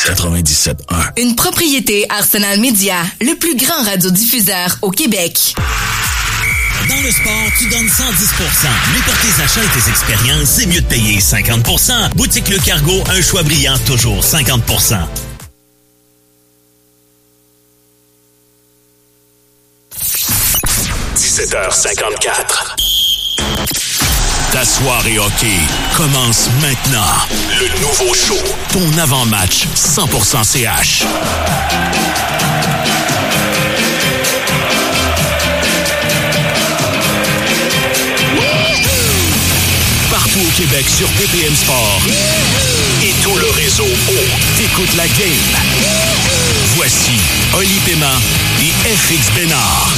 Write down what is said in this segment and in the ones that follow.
97.1. Une propriété Arsenal Media, le plus grand radiodiffuseur au Québec. Dans le sport, tu donnes 110%. Mais pour tes achats et tes expériences, c'est mieux de payer 50%. Boutique Le Cargo, un choix brillant, toujours 50%. « 17h54. Ta soirée hockey commence maintenant. Le nouveau show, ton avant-match 100% CH. Partout au Québec sur BPM Sport et tout le réseau t'écoutes la game. Voici Oli Paiement et FX Bénard.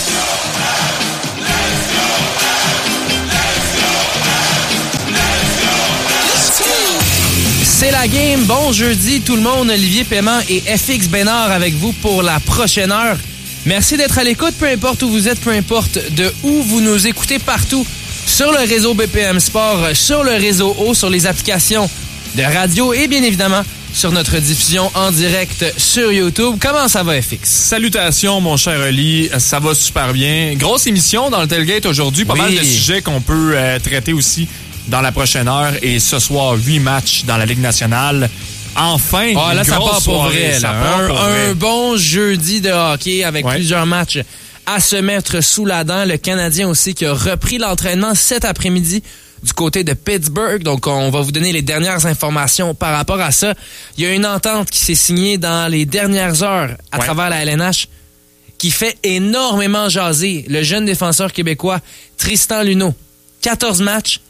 C'est la game. Bon jeudi tout le monde. Olivier Paiement et FX Bénard avec vous pour la prochaine heure. Merci d'être à l'écoute, peu importe où vous êtes, peu importe de où vous nous écoutez, partout sur le réseau BPM Sport, sur le réseau O, sur les applications de radio et bien évidemment sur notre diffusion en direct sur YouTube. Comment ça va, FX? Salutations, mon cher Oli. Ça va super bien. Grosse émission dans le Tailgate aujourd'hui. Pas mal de sujets qu'on peut traiter aussi dans la prochaine heure. Et ce soir, 8 matchs dans la Ligue nationale. Enfin, là, ça part pour vrai. Un bon jeudi de hockey avec plusieurs matchs à se mettre sous la dent. Le Canadien aussi qui a repris l'entraînement cet après-midi du côté de Pittsburgh. Donc, on va vous donner les dernières informations par rapport à ça. Il y a une entente qui s'est signée dans les dernières heures à travers la LNH qui fait énormément jaser le jeune défenseur québécois Tristan Luneau. 14 matchs,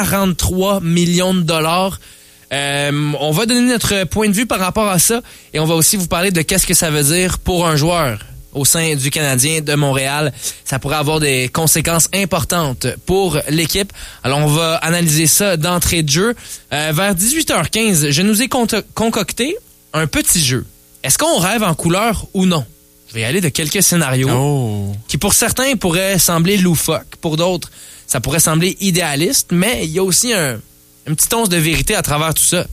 43 millions de dollars. On va donner notre point de vue par rapport à ça et on va aussi vous parler de qu'est-ce que ça veut dire pour un joueur au sein du Canadien de Montréal. Ça pourrait avoir des conséquences importantes pour l'équipe. Alors, on va analyser ça d'entrée de jeu. Vers 18h15, je nous ai concocté un petit jeu. Est-ce qu'on rêve en couleur ou non? Je vais y aller de quelques scénarios qui, pour certains, pourraient sembler loufoques. Pour d'autres, ça pourrait sembler idéaliste, mais il y a aussi un petit once de vérité à travers tout ça.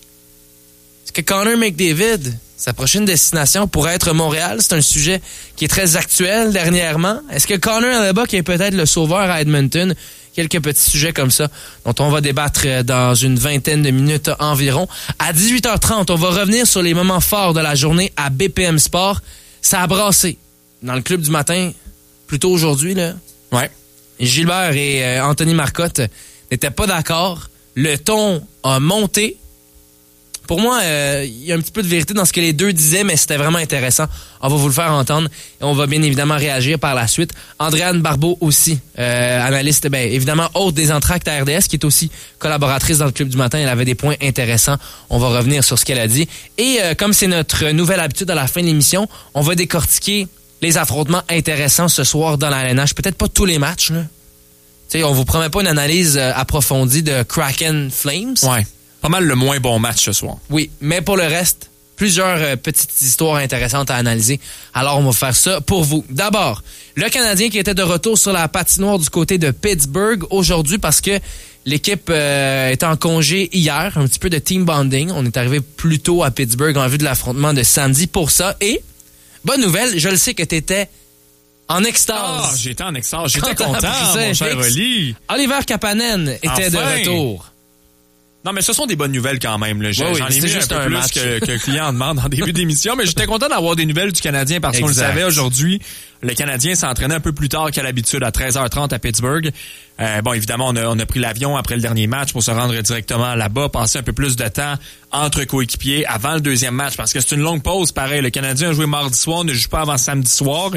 Est-ce que Connor McDavid, sa prochaine destination pourrait être Montréal? C'est un sujet qui est très actuel dernièrement. Est-ce que Connor Hellebuyck est peut-être le sauveur à Edmonton? Quelques petits sujets comme ça dont on va débattre dans une vingtaine de minutes environ. À 18h30, on va revenir sur les moments forts de la journée à BPM Sport. Ça a brassé dans le club du matin, plutôt aujourd'hui, là. Ouais. Gilbert et Anthony Marcotte n'étaient pas d'accord. Le ton a monté. Pour moi, il y a un petit peu de vérité dans ce que les deux disaient, mais c'était vraiment intéressant. On va vous le faire entendre et on va bien évidemment réagir par la suite. Andréane Barbeau aussi, analyste, évidemment, hôte des entractes à RDS, qui est aussi collaboratrice dans le Club du Matin. Elle avait des points intéressants. On va revenir sur ce qu'elle a dit. Et comme c'est notre nouvelle habitude à la fin de l'émission, on va décortiquer les affrontements intéressants ce soir dans la LNH. Peut-être pas tous les matchs, là. T'sais, on vous promet pas une analyse approfondie de Kraken Flames. Ouais. Pas mal le moins bon match ce soir. Oui, mais pour le reste, plusieurs petites histoires intéressantes à analyser. Alors, on va faire ça pour vous. D'abord, le Canadien qui était de retour sur la patinoire du côté de Pittsburgh aujourd'hui parce que l'équipe était en congé hier, un petit peu de team bonding. On est arrivé plus tôt à Pittsburgh en vue de l'affrontement de samedi pour ça. Et, bonne nouvelle, je le sais que t'étais en extase. Ah, j'étais en extase. J'étais content, mon cher Oli. Oliver Kapanen était de retour. Non, mais ce sont des bonnes nouvelles quand même. Là. J'en ai mis juste un peu plus que le client en demande en début d'émission, mais j'étais content d'avoir des nouvelles du Canadien parce qu'on le savait aujourd'hui. Le Canadien s'entraînait un peu plus tard qu'à l'habitude, à 13h30 à Pittsburgh. Bon, évidemment, on a pris l'avion après le dernier match pour se rendre directement là-bas, passer un peu plus de temps entre coéquipiers avant le deuxième match parce que c'est une longue pause. Pareil, le Canadien a joué mardi soir, ne joue pas avant samedi soir.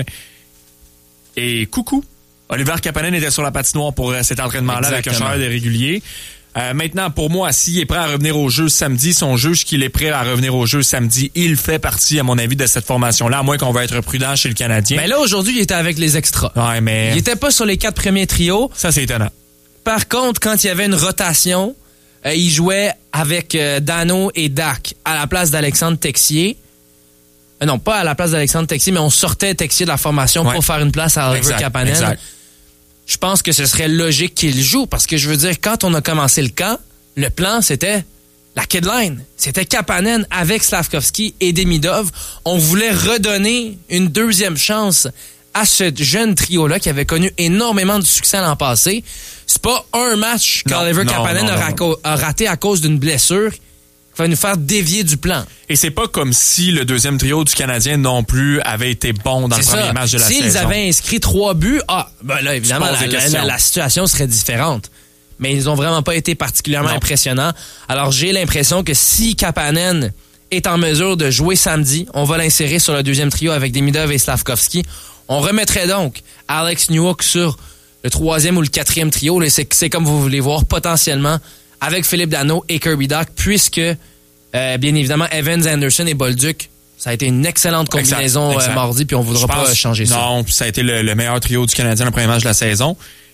Et coucou, Oliver Kapanen était sur la patinoire pour cet entraînement-là avec un joueur de régulier. Maintenant, pour moi, s'il est prêt à revenir au jeu samedi, si on juge qu'il est prêt à revenir au jeu samedi, il fait partie, à mon avis, de cette formation-là, à moins qu'on va être prudent chez le Canadien. Mais là, aujourd'hui, il était avec les extras. Ouais, mais... Il était pas sur les 4 premiers trios. Ça, c'est étonnant. Par contre, quand il y avait une rotation, il jouait avec Dano et Dak à la place d'Alexandre Texier. Non, pas à la place d'Alexandre Texier, mais on sortait Texier de la formation pour faire une place à Oliver Kapanen. Exact. Je pense que ce serait logique qu'il joue parce que je veux dire, quand on a commencé le camp, le plan c'était La Kidline, c'était Kapanen avec Slavkovski et Demidov. On voulait redonner une deuxième chance à ce jeune trio-là qui avait connu énormément de succès l'an passé. C'est pas un match qu'Oliver Kapanen a raté à cause d'une blessure qui va nous faire dévier du plan. Et c'est pas comme si le deuxième trio du Canadien non plus avait été bon dans le premier match de la saison. S'ils avaient inscrit 3 buts, ben là, évidemment, la situation serait différente. Mais ils ont vraiment pas été particulièrement impressionnants. Alors, j'ai l'impression que si Kapanen est en mesure de jouer samedi, on va l'insérer sur le deuxième trio avec Demidov et Slavkovski. On remettrait donc Alex Newhook sur le 3e ou le 4e trio. C'est comme vous voulez voir, potentiellement, avec Philippe Danault et Kirby Dach, puisque, bien évidemment, Evans, Anderson et Bolduc, ça a été une excellente combinaison mardi, puis on voudra pas changer ça. Non, ça a été le meilleur trio du Canadien le premier match de la saison.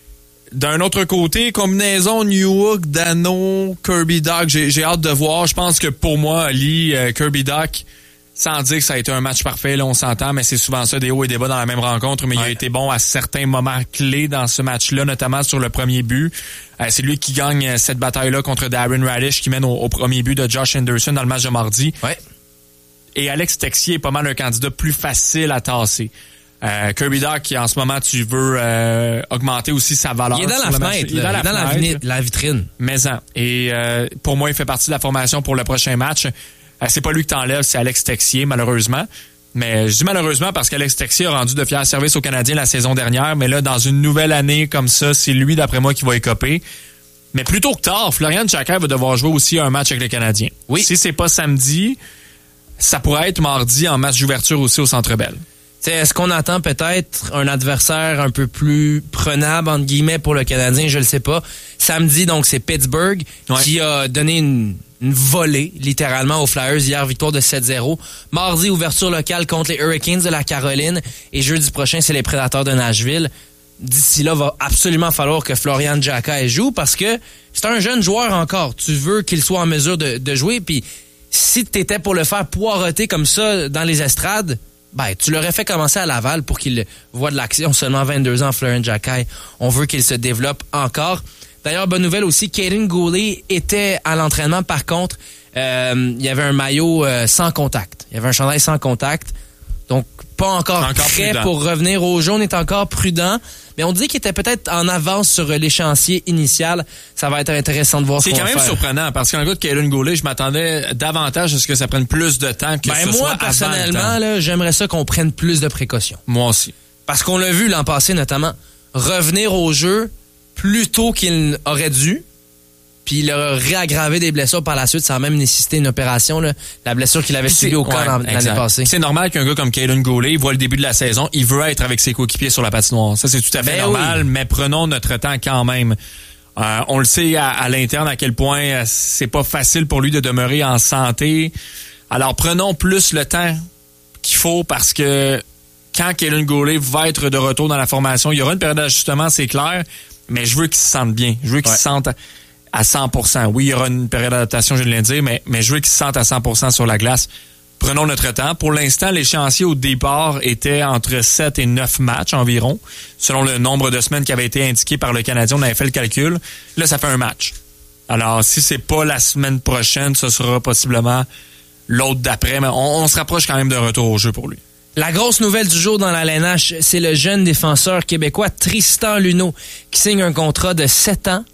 D'un autre côté, combinaison Newhook, Danault, Kirby Dach, j'ai hâte de voir. Je pense que pour moi, Kirby Dach, sans dire que ça a été un match parfait, là, on s'entend, mais c'est souvent ça, des hauts et des bas dans la même rencontre, mais il a été bon à certains moments clés dans ce match-là, notamment sur le premier but. C'est lui qui gagne cette bataille-là contre Darren Radish, qui mène au premier but de Josh Anderson dans le match de mardi. Ouais. Et Alex Texier est pas mal un candidat plus facile à tasser. Kirby Dach, qui en ce moment, tu veux augmenter aussi sa valeur. Il est dans la fenêtre. Il est dans la vitrine. Mais-en. Et pour moi, il fait partie de la formation pour le prochain match. C'est pas lui que t'enlèves, c'est Alex Texier, malheureusement. Mais je dis malheureusement parce qu'Alex Texier a rendu de fiers services aux Canadiens la saison dernière. Mais là, dans une nouvelle année comme ça, c'est lui, d'après moi, qui va écoper. Mais plus tôt que tard, Florian Tchaker va devoir jouer aussi un match avec les Canadiens. Oui. Si c'est pas samedi, ça pourrait être mardi en match d'ouverture aussi au Centre Bell. Est-ce qu'on attend peut-être un adversaire un peu plus prenable, entre guillemets, pour le Canadien? Je le sais pas. Samedi, donc, c'est Pittsburgh qui a donné une volée, littéralement, aux Flyers. Hier, victoire de 7-0. Mardi, ouverture locale contre les Hurricanes de la Caroline. Et jeudi prochain, c'est les Prédateurs de Nashville. D'ici là, va absolument falloir que Florian Tchaker joue parce que c'est un jeune joueur encore. Tu veux qu'il soit en mesure de jouer. Puis si t'étais pour le faire poireauter comme ça dans les estrades, ben, tu l'aurais fait commencer à Laval pour qu'il voit de l'action. Seulement 22 ans, Florian Tchaker. On veut qu'il se développe encore. D'ailleurs, bonne nouvelle aussi, Kaiden Guhle était à l'entraînement. Par contre, il y avait un maillot sans contact. Il y avait un chandail sans contact. Donc, pas encore prêt prudent pour revenir au jeu. On est encore prudent. Mais on dit qu'il était peut-être en avance sur l'échéancier initial. Ça va être intéressant de voir ce qu'on va faire. C'est quand même surprenant parce qu'en cas de Kaiden Guhle, je m'attendais davantage à ce que ça prenne plus de temps que ce soit moi, personnellement, là, j'aimerais ça qu'on prenne plus de précautions. Moi aussi. Parce qu'on l'a vu l'an passé, notamment, revenir au jeu plus tôt qu'il aurait dû. Puis il a réaggravé des blessures par la suite. Ça a même nécessité une opération, là. La blessure qu'il avait subie au camp l'année passée. C'est normal qu'un gars comme Kaiden Guhle, il voit le début de la saison, il veut être avec ses coéquipiers sur la patinoire. Ça, c'est tout à fait normal, mais prenons notre temps quand même. On le sait à l'interne à quel point c'est pas facile pour lui de demeurer en santé. Alors prenons plus le temps qu'il faut parce que quand Kaiden Guhle va être de retour dans la formation, il y aura une période d'ajustement, c'est clair, mais je veux qu'il se sente bien. Je veux qu'il se sente à 100%. Oui, il y aura une période d'adaptation, je viens de le dire, mais je veux qu'il se sente à 100% sur la glace. Prenons notre temps. Pour l'instant, l'échéancier au départ était entre 7 et 9 matchs environ, selon le nombre de semaines qui avait été indiqué par le Canadien. On avait fait le calcul. Là, ça fait un match. Alors, si c'est pas la semaine prochaine, ce sera possiblement l'autre d'après, mais on se rapproche quand même de retour au jeu pour lui. La grosse nouvelle du jour dans la LNH, c'est le jeune défenseur québécois Tristan Luneau qui signe un contrat de 6 ans,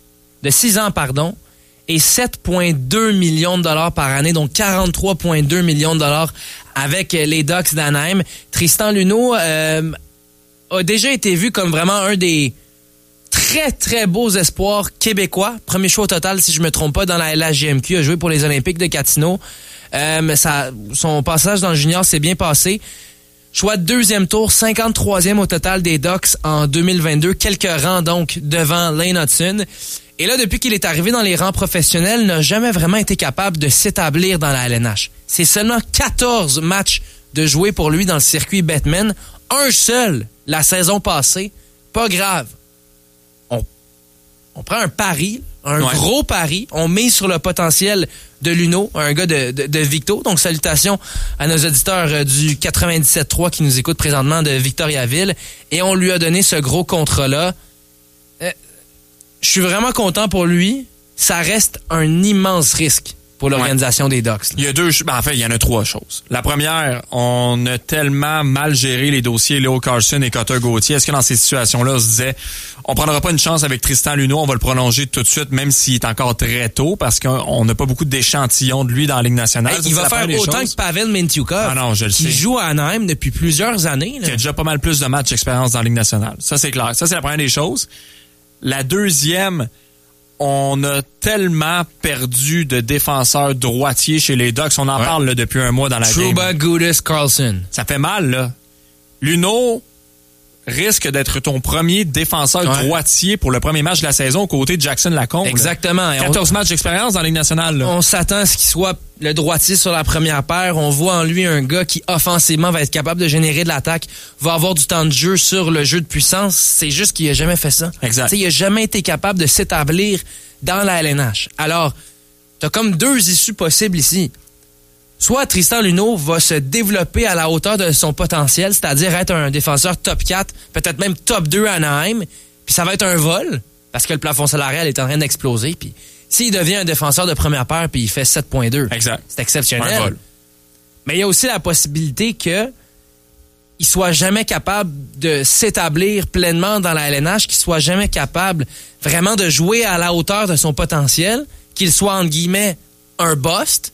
et 7,2 millions de dollars par année, donc 43,2 millions de dollars avec les Ducks d'Anaheim. Tristan Luneau a déjà été vu comme vraiment un des très, très beaux espoirs québécois. Premier choix au total, si je me trompe pas, dans la LHJMQ. A joué pour les Olympiques de Gatineau. Son passage dans le junior s'est bien passé. Choix de 2e tour, 53e au total des Ducks en 2022. Quelques rangs donc devant Lane Hudson. Et là, depuis qu'il est arrivé dans les rangs professionnels, n'a jamais vraiment été capable de s'établir dans la LNH. C'est seulement 14 matchs de jouer pour lui dans le circuit Bettman. Un seul la saison passée. Pas grave. On prend un pari, gros pari. On mise sur le potentiel de Luneau, un gars de Victo. Donc, salutations à nos auditeurs du 97.3 qui nous écoutent présentement de Victoriaville. Et on lui a donné ce gros contrat-là. Je suis vraiment content pour lui. Ça reste un immense risque pour l'organisation des Ducks. Il y a il y en a 3 choses. La première, on a tellement mal géré les dossiers Leo Carlson et Cutter Gauthier. Est-ce que dans ces situations-là, on se disait, on prendra pas une chance avec Tristan Luneau, on va le prolonger tout de suite, même s'il est encore très tôt, parce qu'on n'a pas beaucoup d'échantillons de lui dans la Ligue nationale. Il va faire autant que Pavel Mintyukov, qui joue à Anaheim depuis plusieurs années. Qui a déjà pas mal plus de matchs d'expérience dans la Ligue nationale. Ça, c'est clair. Ça, c'est la première des choses. La deuxième, on a tellement perdu de défenseurs droitiers chez les Ducks. On en parle là, depuis un mois dans la game. Trouba, Gudas, Carlson. Ça fait mal, là. Luneau risque d'être ton premier défenseur droitier pour le premier match de la saison aux côtés de Jackson Lacombe. Exactement. 14 matchs d'expérience dans la Ligue nationale. Là. On s'attend à ce qu'il soit le droitier sur la première paire. On voit en lui un gars qui, offensivement, va être capable de générer de l'attaque, va avoir du temps de jeu sur le jeu de puissance. C'est juste qu'il n'a jamais fait ça. Exact. T'sais, il n'a jamais été capable de s'établir dans la LNH. Alors, tu as comme 2 issues possibles ici. Soit Tristan Luneau va se développer à la hauteur de son potentiel, c'est-à-dire être un défenseur top 4, peut-être même top 2 à Anaheim, puis ça va être un vol, parce que le plafond salarial est en train d'exploser, puis s'il devient un défenseur de première paire puis il fait 7.2, exact. C'est exceptionnel. Un vol. Mais il y a aussi la possibilité que il soit jamais capable de s'établir pleinement dans la LNH, qu'il soit jamais capable vraiment de jouer à la hauteur de son potentiel, qu'il soit, entre guillemets, un bust.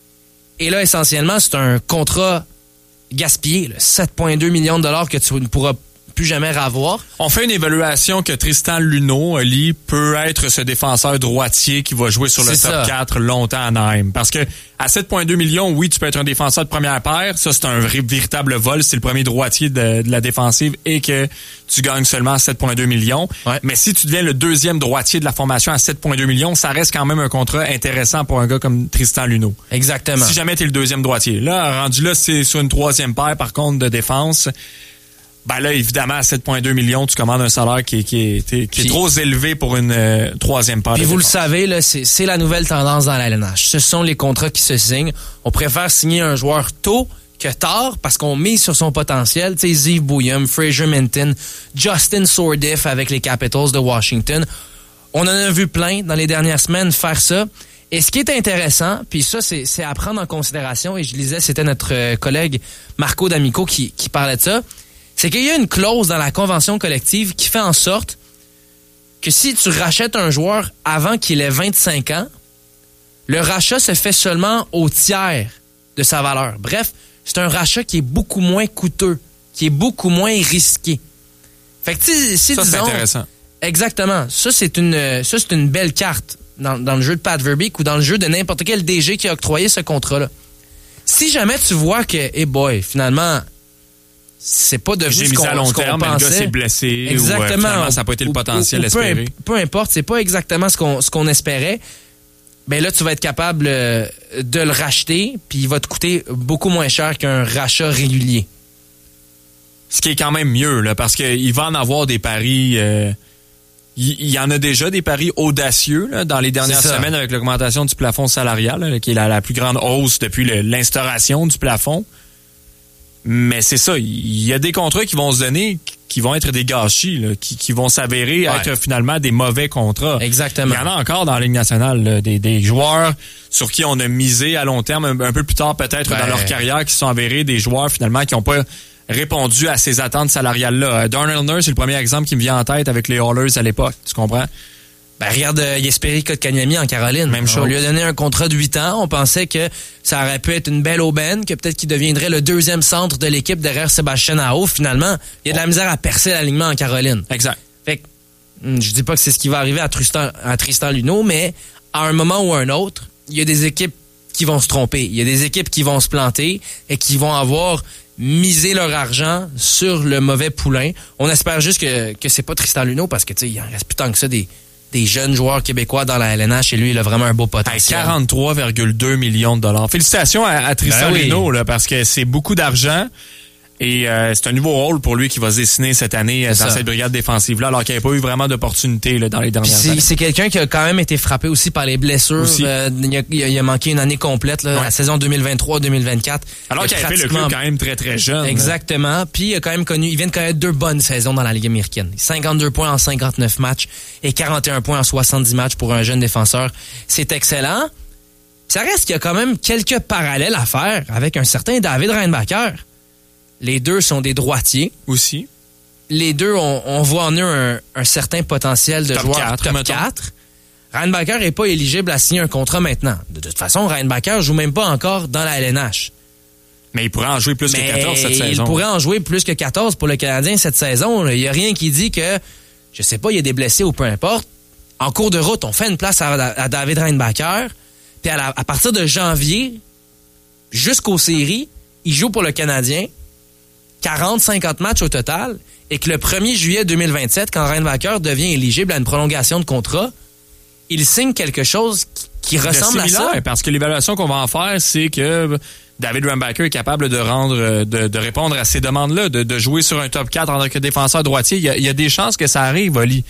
Et là, essentiellement, c'est un contrat gaspillé, là, 7,2 millions de dollars que tu ne pourras plus jamais revoir. On fait une évaluation que Tristan Luneau, Oli, peut être ce défenseur droitier qui va jouer sur le top 4 longtemps à Anaheim. Parce que à 7,2 millions, oui, tu peux être un défenseur de première paire. Ça, c'est un véritable vol. C'est le premier droitier de la défensive et que tu gagnes seulement 7,2 millions. Ouais. Mais si tu deviens le deuxième droitier de la formation à 7,2 millions, ça reste quand même un contrat intéressant pour un gars comme Tristan Luneau. Exactement. Si jamais tu es le deuxième droitier. Là, rendu là, c'est sur une troisième paire, par contre, de défense. Ben là, évidemment, à 7,2 millions, tu commandes un salaire qui est trop élevé pour une troisième paire. Puis vous le savez, là, c'est la nouvelle tendance dans la LNH. Ce sont les contrats qui se signent. On préfère signer un joueur tôt que tard parce qu'on mise sur son potentiel. Tu sais, Ziv Bouillum, Fraser Minton, Justin Sourdif avec les Capitals de Washington. On en a vu plein dans les dernières semaines faire ça. Et ce qui est intéressant, puis ça, c'est à prendre en considération, et je lisais, c'était notre collègue Marco D'Amico qui parlait de ça, c'est qu'il y a une clause dans la convention collective qui fait en sorte que si tu rachètes un joueur avant qu'il ait 25 ans, le rachat se fait seulement au tiers de sa valeur. Bref, c'est un rachat qui est beaucoup moins coûteux, qui est beaucoup moins risqué. Fait que si ça, disons, c'est intéressant. Exactement. Ça, c'est une belle carte dans le jeu de Pat Verbeek ou dans le jeu de n'importe quel DG qui a octroyé ce contrat-là. Si jamais tu vois que, hey boy, finalement, c'est pas devenu ce qu'on pensait. Le gars s'est blessé. Exactement. Ou ça n'a pas été le potentiel espéré. Peu importe, c'est pas exactement ce qu'on espérait. Ben là, tu vas être capable de le racheter, puis il va te coûter beaucoup moins cher qu'un rachat régulier. Ce qui est quand même mieux, là, parce qu'il va en avoir des paris. Il y en a déjà des paris audacieux là, dans les dernières semaines avec l'augmentation du plafond salarial, là, qui est la plus grande hausse depuis l'instauration du plafond. Mais c'est ça, il y a des contrats qui vont se donner, qui vont être des gâchis, là, qui vont s'avérer être finalement des mauvais contrats. Exactement. Il y en a encore dans la Ligue nationale, là, des joueurs sur qui on a misé à long terme, un peu plus tard peut-être dans leur carrière, qui sont avérés des joueurs finalement qui n'ont pas répondu à ces attentes salariales-là. Darnell Nurse, c'est le premier exemple qui me vient en tête avec les Oilers à l'époque, tu comprends? Ben, regarde Jesperi Kotkaniemi en Caroline. Même chose. On lui a donné un contrat de 8 ans. On pensait que ça aurait pu être une belle aubaine, que peut-être qu'il deviendrait le deuxième centre de l'équipe derrière Sébastien Aho. Finalement, il y a de la misère à percer l'alignement en Caroline. Exact. Fait que, je dis pas que c'est ce qui va arriver à Tristan Luneau, mais à un moment ou à un autre, il y a des équipes qui vont se tromper. Il y a des équipes qui vont se planter et qui vont avoir misé leur argent sur le mauvais poulain. On espère juste que c'est pas Tristan Luneau parce que, tu sais, il en reste plus tant que ça des jeunes joueurs québécois dans la LNH et lui, il a vraiment un beau potentiel. 43,2 millions de dollars. Félicitations à Tristan Luneau, là, parce que c'est beaucoup d'argent et c'est un nouveau rôle pour lui qui va se dessiner cette année dans cette brigade défensive-là, alors qu'il n'y a pas eu vraiment d'opportunité là, dans les dernières années. C'est quelqu'un qui a quand même été frappé aussi par les blessures. Il a manqué une année complète, là, la saison 2023-2024. Alors qu'il a fait le club quand même très, très jeune. Exactement. Là. Puis il vient de connaître 2 bonnes saisons dans la Ligue américaine. 52 points en 59 matchs et 41 points en 70 matchs pour un jeune défenseur. C'est excellent. Ça reste qu'il y a quand même quelques parallèles à faire avec un certain David Reinbacher. Les deux sont des droitiers. Aussi. Les deux, on voit en eux un certain potentiel de joueur top 4. Reinbacher n'est pas éligible à signer un contrat maintenant. De toute façon, Reinbacher joue même pas encore dans la LNH. Mais il pourrait en jouer plus que 14 cette saison. Il pourrait en jouer plus que 14 pour le Canadien cette saison. Il n'y a rien qui dit que, je sais pas, il y a des blessés ou peu importe. En cours de route, on fait une place à David Reinbacher. Puis à partir de janvier jusqu'aux séries, il joue pour le Canadien 40-50 matchs au total. Et que le 1er juillet 2027, quand Reinbacher devient éligible à une prolongation de contrat, il signe quelque chose qui ressemble à ça. Parce que l'évaluation qu'on va en faire, c'est que David Reinbacher est capable de répondre à ces demandes-là, de jouer sur un top 4 en tant que défenseur droitier. Il y a des chances que ça arrive, Oli.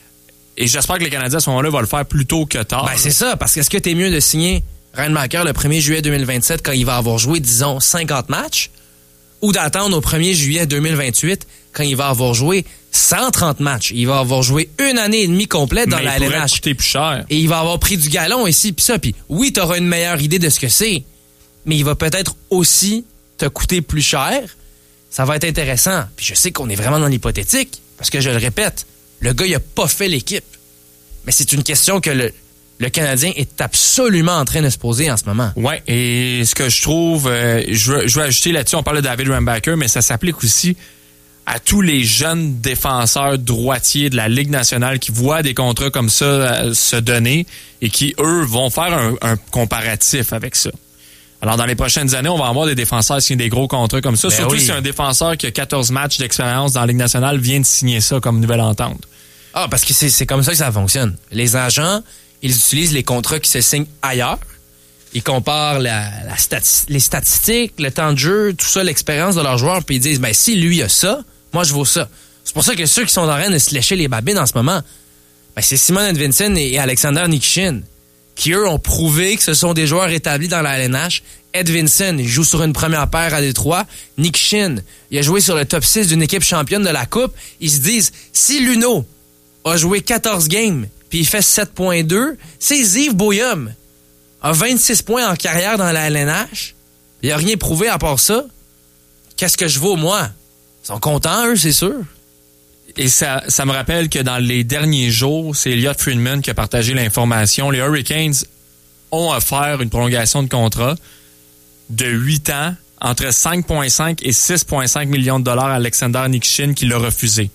Et j'espère que le Canadien, à ce moment-là, va le faire plus tôt que tard. Ben, c'est ça, parce que est-ce que t'es mieux de signer Reinbacher le 1er juillet 2027 quand il va avoir joué, disons, 50 matchs, ou d'attendre au 1er juillet 2028 quand il va avoir joué 130 matchs. Il va avoir joué 1 année et demie complète dans la LNH. Mais il pourrait coûter plus cher. Et il va avoir pris du galon ici, puis ça. Puis oui, t'auras une meilleure idée de ce que c'est, mais il va peut-être aussi te coûter plus cher. Ça va être intéressant. Puis je sais qu'on est vraiment dans l'hypothétique, parce que je le répète, le gars, il a pas fait l'équipe. Mais c'est une question que le Canadien est absolument en train de se poser en ce moment. Ouais, et ce que je trouve, je veux ajouter là-dessus, on parle de David Reinbacher, mais ça s'applique aussi à tous les jeunes défenseurs droitiers de la Ligue nationale qui voient des contrats comme ça se donner et qui, eux, vont faire un comparatif avec ça. Alors, dans les prochaines années, on va avoir des défenseurs signer des gros contrats comme ça, surtout si un défenseur qui a 14 matchs d'expérience dans la Ligue nationale vient de signer ça comme nouvelle entente. Ah, parce que c'est comme ça que ça fonctionne. Les agents, ils utilisent les contrats qui se signent ailleurs. Ils comparent les statistiques, le temps de jeu, tout ça, l'expérience de leurs joueurs, puis ils disent, ben si lui a ça, moi je vaux ça. C'est pour ça que ceux qui sont en train de se lécher les babines en ce moment, ben c'est Simon Edvinsson et Alexander Nikishin, qui eux ont prouvé que ce sont des joueurs établis dans la LNH. Edvinsson, il joue sur une première paire à Détroit. Nikishin, il a joué sur le top 6 d'une équipe championne de la Coupe. Ils se disent, si Luno a joué 14 games, puis il fait 7.2, c'est Yves Boyum a 26 points en carrière dans la LNH. Il n'a rien prouvé à part ça. Qu'est-ce que je vaux, moi? Ils sont contents, eux, c'est sûr. Et ça me rappelle que dans les derniers jours, c'est Elliot Friedman qui a partagé l'information. Les Hurricanes ont offert une prolongation de contrat de 8 ans entre 5,5 et 6,5 millions de dollars à Alexander Nikishin qui l'a refusé.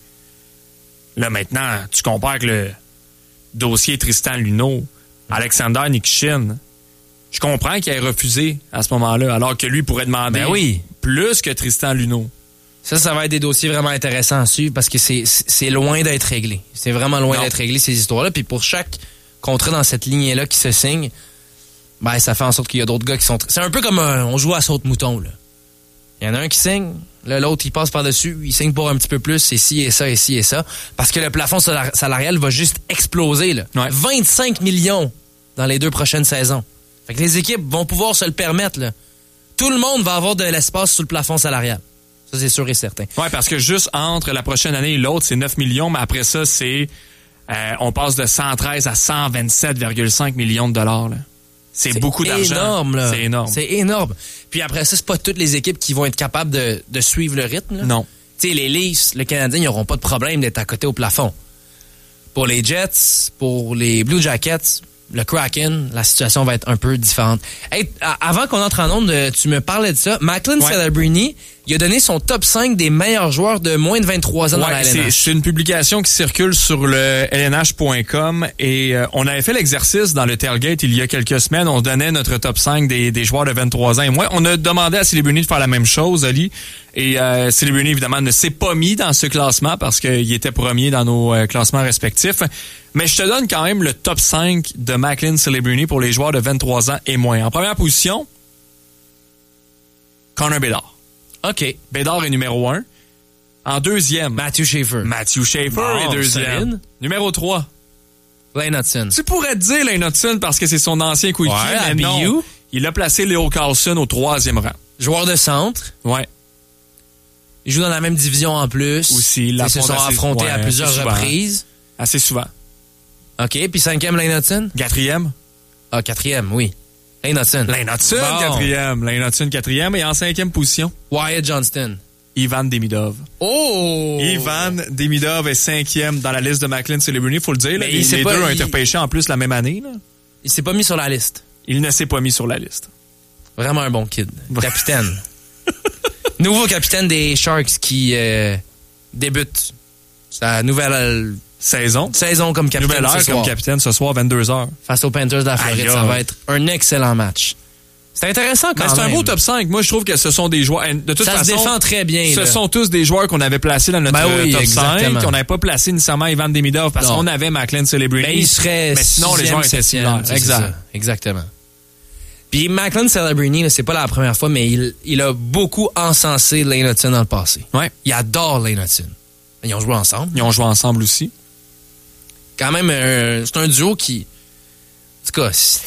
Là, maintenant, tu compares avec le dossier Tristan Luneau, Alexander Nikishin. Je comprends qu'il ait refusé à ce moment-là, alors que lui pourrait demander plus que Tristan Luneau. Ça va être des dossiers vraiment intéressants à suivre parce que c'est loin d'être réglé. C'est vraiment loin d'être réglé, ces histoires-là. Puis pour chaque contrat dans cette lignée-là qui se signe, ben ça fait en sorte qu'il y a d'autres gars qui sont... C'est un peu comme on joue à saute-mouton, là. Il y en a un qui signe, là, l'autre, il passe par-dessus, il signe pour un petit peu plus, c'est ci et ça et ci et ça. Parce que le plafond salarial va juste exploser, là. Ouais. 25 millions dans les 2 prochaines saisons. Fait que les équipes vont pouvoir se le permettre, là. Tout le monde va avoir de l'espace sous le plafond salarial. Ça, c'est sûr et certain. Oui, parce que juste entre la prochaine année et l'autre, c'est 9 millions, mais après ça, c'est... on passe de 113 à 127,5 millions de dollars, là. C'est beaucoup d'argent. Énorme, là. C'est énorme. C'est énorme. Puis après ça, c'est pas toutes les équipes qui vont être capables de suivre le rythme, là. Non. Tu sais, les Leafs, le Canadien, ils n'auront pas de problème d'être à côté au plafond. Pour les Jets, pour les Blue Jackets, le Kraken, la situation va être un peu différente. Hey, avant qu'on entre en onde, tu me parlais de ça. Macklin Celebrini, il a donné son top 5 des meilleurs joueurs de moins de 23 ans dans la LNH. C'est une publication qui circule sur le lnh.com et on avait fait l'exercice dans le Tailgate il y a quelques semaines. On donnait notre top 5 des joueurs de 23 ans et moins. On a demandé à Celebrini de faire la même chose, Ali. Et Celebrini, évidemment, ne s'est pas mis dans ce classement parce qu'il était premier dans nos classements respectifs. Mais je te donne quand même le top 5 de Macklin Celebrini pour les joueurs de 23 ans et moins. En première position, Connor Bedard. OK. Bedard est numéro 1. En deuxième, Matthew Schaefer. Matthew Schaefer est deuxième. Numéro 3, Lane Hudson. Tu pourrais te dire Lane Hudson parce que c'est son ancien coéquipier, mais non. Il a placé Leo Carlson au 3e rang. Joueur de centre. Ouais. Il joue dans la même division en plus. Aussi. Ils se sont affrontés à plusieurs reprises. Assez souvent. OK. Puis 5e, Lane Hudson? 4e. Ah, 4e, oui. Lane Hudson. Lane Hudson, quatrième. Et en 5e position, Wyatt Johnston. Ivan Demidov. Oh! Ivan Demidov est 5e dans la liste de Macklin Celebrini, il faut le dire. Là, les deux ont été repêchés en plus la même année. Là. Il s'est pas mis sur la liste. Il ne s'est pas mis sur la liste. Vraiment un bon kid. Capitaine. Nouveau capitaine des Sharks qui débute sa nouvelle saison comme capitaine. Nouvelle heure comme capitaine ce soir, 22h. Face aux Panthers de la Floride, ça va être un excellent match. C'est intéressant quand même. C'est un beau top 5. Moi, je trouve que ce sont des joueurs... De toute façon, ça se défend très bien. Ce sont tous des joueurs qu'on avait placés dans notre top exactement. 5. On n'avait pas placé nécessairement Ivan Demidov parce qu'on avait Macklin Celebrini. Mais il serait sinon, les joueurs étaient similaires. Exactement. Puis Macklin Celebrini, c'est pas la première fois, mais il a beaucoup encensé Lane Hudson dans le passé. Ouais. Il adore Lane Hudson. Ils ont joué ensemble. Ils ont joué ensemble aussi. Quand même, c'est un duo qui... En tout cas, si